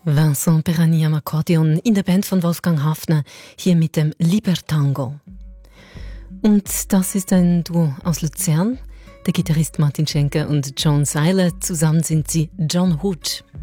Vincent Perani am Akkordeon in der Band von Wolfgang Hafner, hier mit dem Libertango. Und das ist ein Duo aus Luzern. Der Gitarrist Martin Schenker und John Seiler, zusammen sind sie John Hood.